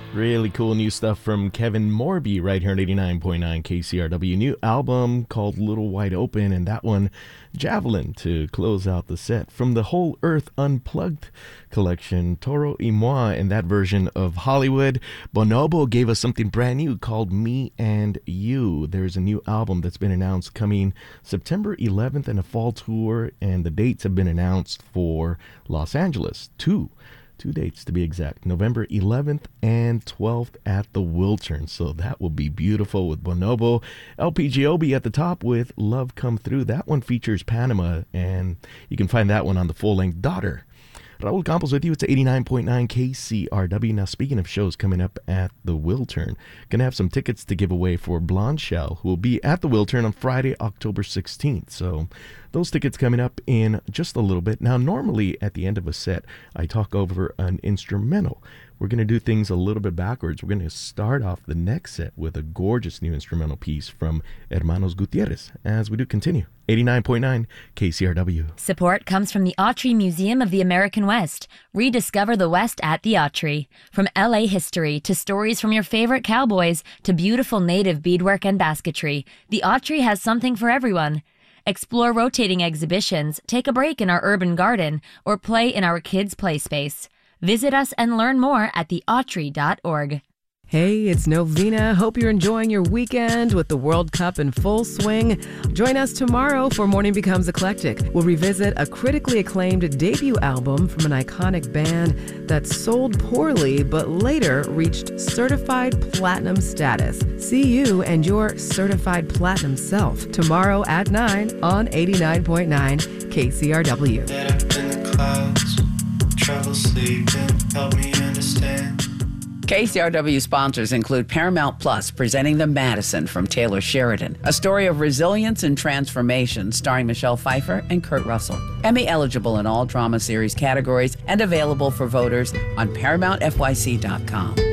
Really cool new stuff from Kevin Morby right here at 89.9 KCRW. New album called Little Wide Open, and that one, Javelin, to close out the set. From the Whole Earth Unplugged collection, Toro y Moi, and that version of Hollywood. Bonobo gave us something brand new called Me and You. There's a new album that's been announced coming September 11th and a fall tour, and the dates have been announced for Los Angeles. Two dates to be exact, November 11th and 12th at the Wiltern. So that will be beautiful with Bonobo. LPGOB at the top with Love Come Through. That one features Panama, and you can find that one on the full-length Daughter. Raul Campos with you. It's 89.9 KCRW. Now, speaking of shows coming up at the Wiltern, gonna have some tickets to give away for Blonde Shell, who will be at the Wiltern on Friday, October 16th. So those tickets coming up in just a little bit. Now, normally at the end of a set, I talk over an instrumental. We're going to do things a little bit backwards. We're going to start off the next set with a gorgeous new instrumental piece from Hermanos Gutierrez as we do continue. 89.9 KCRW. Support comes from the Autry Museum of the American West. Rediscover the West at the Autry. From LA history to stories from your favorite cowboys to beautiful native beadwork and basketry, the Autry has something for everyone. Explore rotating exhibitions, take a break in our urban garden, or play in our kids' play space. Visit us and learn more at theautry.org. Hey, it's Novena. Hope you're enjoying your weekend with the World Cup in full swing. Join us tomorrow for Morning Becomes Eclectic. We'll revisit a critically acclaimed debut album from an iconic band that sold poorly but later reached certified platinum status. See you and your certified platinum self tomorrow at 9 on 89.9 KCRW. Get up in the clouds, travel sleeping, help me understand. KCRW sponsors include Paramount Plus, presenting The Madison from Taylor Sheridan, a story of resilience and transformation starring Michelle Pfeiffer and Kurt Russell. Emmy eligible in all drama series categories and available for voters on ParamountFYC.com.